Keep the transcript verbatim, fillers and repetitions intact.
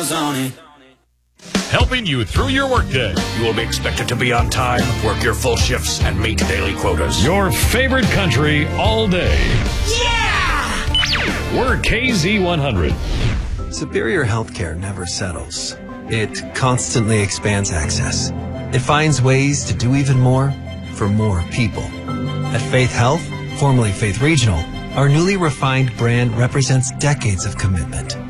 miles on it. Helping you through your workday. You will be expected to be on time, work your full shifts, and meet daily quotas. Your favorite country all day. Yeah! We're K Z one hundred. Superior Healthcare never settles. It constantly expands access. It finds ways to do even more for more people. At Faith Health, formerly Faith Regional, our newly refined brand represents decades of commitment